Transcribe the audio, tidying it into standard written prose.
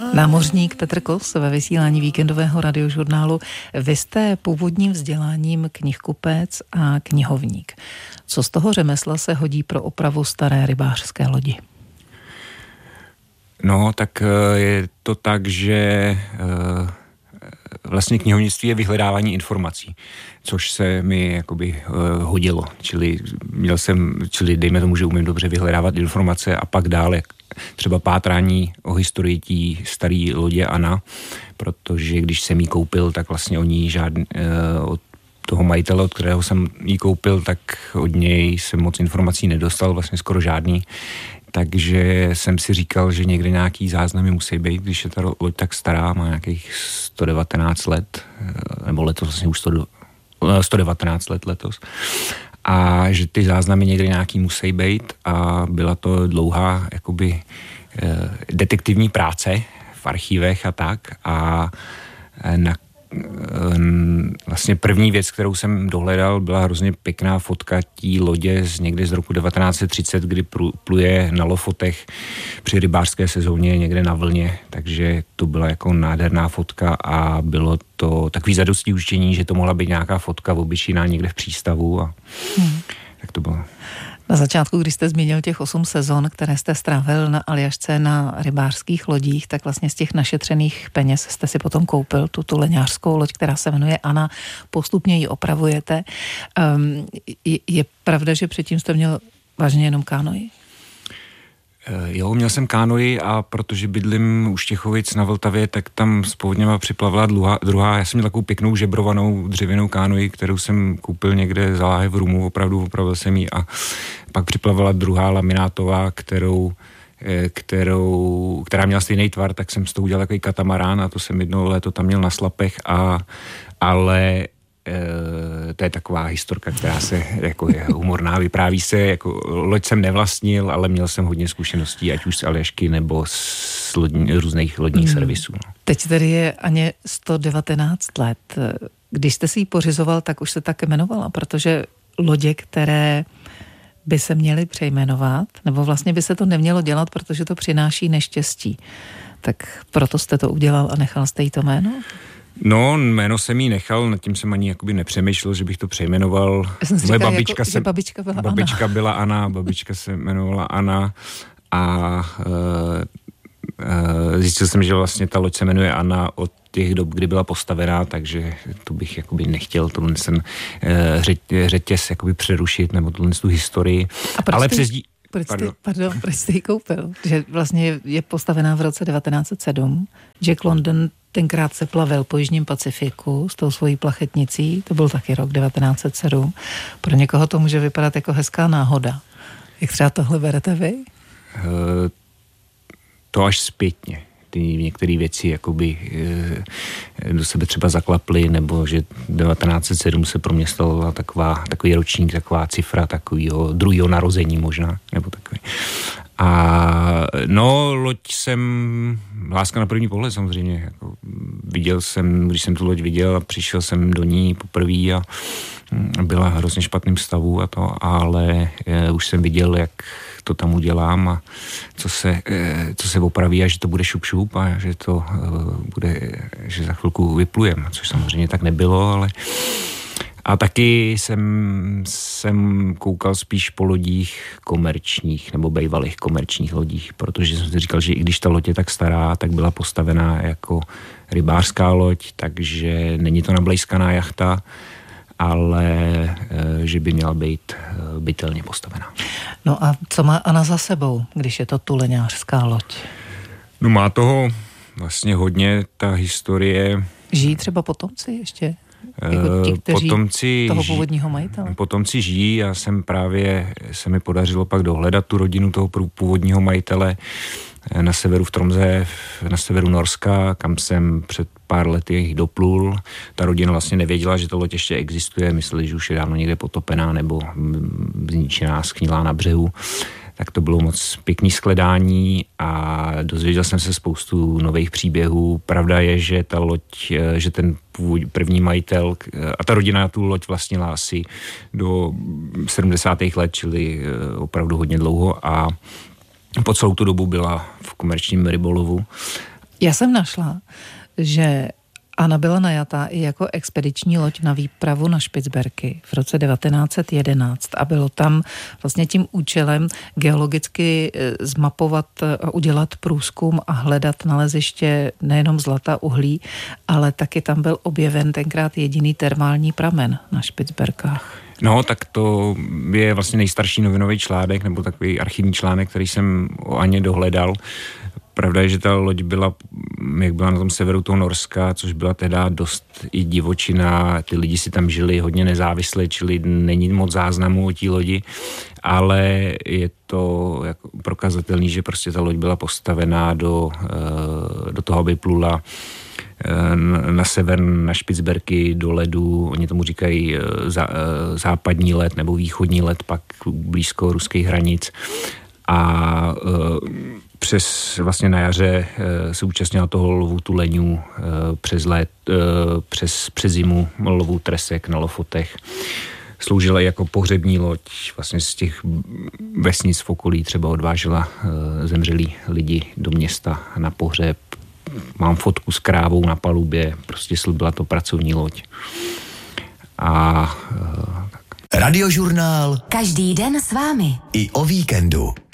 Námořník Petr Kos ve vysílání víkendového radiožurnálu. Vy jste původním vzděláním knihkupec a knihovník. Co z toho řemesla se hodí pro opravu staré rybářské lodi? No, tak je to tak, že vlastně knihovnictví je vyhledávání informací, což se mi jakoby hodilo. Čili dejme tomu, že umím dobře vyhledávat informace a pak dále třeba pátrání o historii tí starý lodě Anna, protože když jsem ji koupil, tak vlastně od toho majitele, od kterého jsem ji koupil, tak od něj jsem moc informací nedostal, vlastně skoro žádný. Takže jsem si říkal, že někde nějaký záznamy musí být, když je ta loď tak stará, má nějakých 119 let, nebo letos vlastně už 119 let letos. A že ty záznamy někde nějaký musí být a byla to dlouhá jakoby detektivní práce v archívech a tak. A vlastně první věc, kterou jsem dohledal, byla hrozně pěkná fotka tí lodě někde z roku 1930, kdy pluje na Lofotech při rybářské sezóně někde na vlně, takže to byla jako nádherná fotka a bylo to takový zadosti učení, že to mohla být nějaká fotka obyčejná někde v přístavu a tak to bylo. Na začátku, když jste zmínil těch 8 sezon, které jste strávil na Aljašce na rybářských lodích, tak vlastně z těch našetřených peněz jste si potom koupil tu leňářskou loď, která se jmenuje Anna. Postupně ji opravujete. Je pravda, že předtím jste měl vážně jenom kánoi? Jo, měl jsem kánoi a protože bydlím u Štěchovic na Vltavě, tak tam s povodněma připlavila druhá. Já jsem měl takovou pěknou žebrovanou dřevěnou kánoi, kterou jsem koupil někde za láhev v Rumu, opravil jsem ji a pak připlavila druhá laminátová, která měla stejný tvar, tak jsem s tou udělal takový katamarán a to jsem jedno léto tam měl na slapech, ale to je taková historka, která se jako je humorná, vypráví se, jako loď jsem nevlastnil, ale měl jsem hodně zkušeností, ať už z Aljašky nebo z různých lodních servisů. No. Teď tedy je Aně 119 let. Když jste si ji pořizoval, tak už se tak jmenovala, protože lodě, které by se měly přejmenovat, nebo vlastně by se to nemělo dělat, protože to přináší neštěstí. Tak proto jste to udělal a nechal jste jí to jméno? No, jméno jsem jí nechal, nad tím jsem ani jakoby nepřemýšlel, že bych to přejmenoval. Moje babička byla Anna, babička se jmenovala Anna a zjistil jsem, že vlastně ta loď se jmenuje Anna od těch dob, kdy byla postavená, takže to bych jakoby nechtěl tohle řetěz jakoby přerušit, nebo tohle tu historii. Ale Proč jste ji koupil? Že vlastně je postavená v roce 1907. Jack London tenkrát se plavil po Jižním Pacifiku s tou svojí plachetnicí, to byl taky rok 1907. Pro někoho to může vypadat jako hezká náhoda. Jak třeba tohle berete vy? To až zpětně. Ty některé věci jakoby do sebe třeba zaklaply, nebo že 1907 se pro mě stala takový ročník, taková cifra takového druhého narození možná, nebo takový. A no, loď jsem, láska na první pohled samozřejmě, jako viděl jsem, když jsem tu loď viděl a přišel jsem do ní poprvé a byla v hrozně špatném stavu a to, ale už jsem viděl, jak to tam udělám a co se opraví a že to bude šup a že to bude, že za chvilku vyplujem, což samozřejmě tak nebylo, ale a taky jsem koukal spíš po lodích komerčních nebo bývalých komerčních lodích, protože jsem si říkal, že i když ta loď je tak stará, tak byla postavená jako rybářská loď, takže není to nablejskaná jachta, ale že by měla být bytelně postavená. No a co má Anna za sebou, když je to tuleňářská loď? No má toho vlastně hodně, ta historie. Žijí třeba potomci ještě? Jako ti, kteří toho původního majitele? Potomci žijí, já jsem právě, se mi podařilo pak dohledat tu rodinu toho původního majitele na severu v Tromsø, na severu Norska, kam jsem před pár lety doplul. Ta rodina vlastně nevěděla, že to loď ještě existuje, mysleli, že už je dávno někde potopená nebo zničená, schnilá na břehu. Tak to bylo moc pěkný shledání a dozvěděl jsem se spoustu nových příběhů. Pravda je, že ta loď, že ten první majitel a ta rodina tu loď vlastnila asi do 70. let, čili opravdu hodně dlouho a po celou tu dobu byla v komerčním rybolovu. Já jsem našla, že Anna byla najatá i jako expediční loď na výpravu na Špicberky v roce 1911 a bylo tam vlastně tím účelem geologicky zmapovat a udělat průzkum a hledat naleziště nejenom zlata, uhlí, ale taky tam byl objeven tenkrát jediný termální pramen na Špicberkách. No, tak to je vlastně nejstarší novinový článek, nebo takový archivní článek, který jsem o Aně dohledal. Pravda je, že ta loď byla, jak byla na tom severu toho Norska, což byla teda dost i divočina, ty lidi si tam žili hodně nezávisle, čili není moc záznamů o té lodi, ale je to jako prokazatelný, že prostě ta loď byla postavená do toho, aby plula na sever, na Špicberky, do ledu, oni tomu říkají západní led nebo východní led, pak blízko ruských hranic. A přes vlastně na jaře se účastnila toho lovu tuleňů, přes zimu lovu tresek na Lofotech. Sloužila jako pohřební loď, vlastně z těch vesnic v okolí třeba odvážela zemřelí lidi do města na pohřeb. Mám fotku s krávou na palubě, prostě byla to pracovní loď. Radiožurnál. Každý den s vámi. I o víkendu.